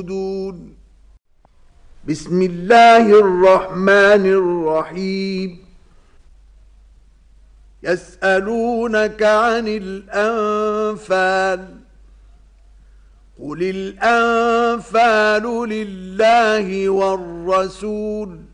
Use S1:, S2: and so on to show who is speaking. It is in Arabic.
S1: بسم الله الرحمن الرحيم يسألونك عن الأنفال قل الأنفال لله والرسول